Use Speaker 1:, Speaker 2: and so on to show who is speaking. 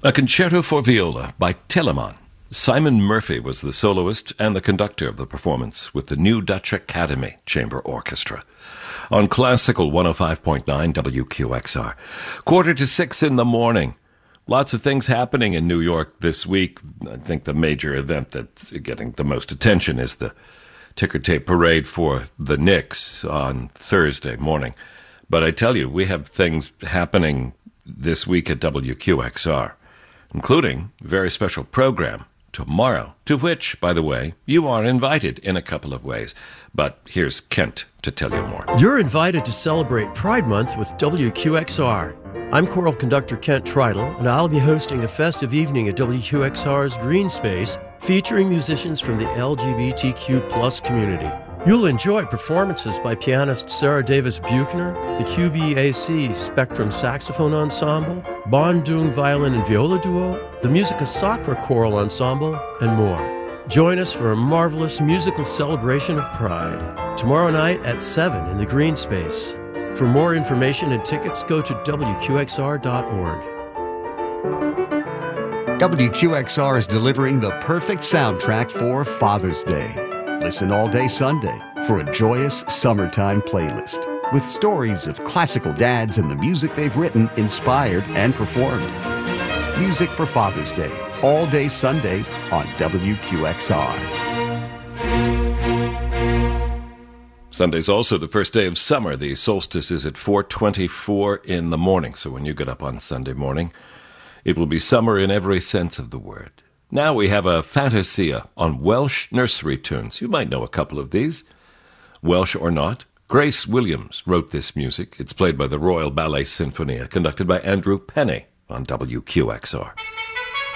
Speaker 1: A concerto for viola by Telemann. Simon Murphy was the soloist and the conductor of the performance with the New Dutch Academy Chamber Orchestra. On Classical 105.9 WQXR. 5:45 in the morning. Lots of things happening in New York this week. I think the major event that's getting the most attention is the ticker tape parade for the Knicks on Thursday morning. But I tell you, we have things happening this week at WQXR, including a very special program tomorrow, to which, by the way, you are invited in a couple of ways. But here's Kent to tell you more.
Speaker 2: You're invited to celebrate Pride Month with WQXR. I'm choral conductor Kent Tridle, and I'll be hosting a festive evening at WQXR's Green Space featuring musicians from the LGBTQ+ community. You'll enjoy performances by pianist Sarah Davis Buchner, the QBAC Spectrum Saxophone Ensemble, Bandung Violin and Viola Duo, the Musica Sacra Choral Ensemble, and more. Join us for a marvelous musical celebration of Pride, tomorrow night at 7 in the Green Space. For more information and tickets, go to WQXR.org.
Speaker 3: WQXR is delivering the perfect soundtrack for Father's Day. Listen all day Sunday for a joyous summertime playlist with stories of classical dads and the music they've written, inspired, and performed. Music for Father's Day, all day Sunday on WQXR.
Speaker 1: Sunday's also the first day of summer. The solstice is at 4:24 in the morning, so when you get up on Sunday morning, it will be summer in every sense of the word. Now we have a Fantasia on Welsh nursery tunes. You might know a couple of these. Welsh or not, Grace Williams wrote this music. It's played by the Royal Ballet Sinfonia, conducted by Andrew Penny on WQXR.